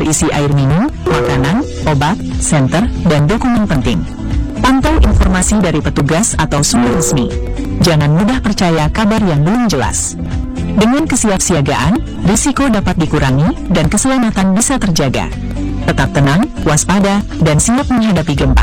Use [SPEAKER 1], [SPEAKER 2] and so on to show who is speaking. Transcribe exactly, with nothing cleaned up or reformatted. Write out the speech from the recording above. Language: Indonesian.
[SPEAKER 1] berisi air minum, makanan, obat, senter, dan dokumen penting. Pantau informasi dari petugas atau sumber resmi. Jangan mudah percaya kabar yang belum jelas. Dengan kesiapsiagaan, risiko dapat dikurangi dan keselamatan bisa terjaga. Tetap tenang, waspada, dan siap menghadapi gempa.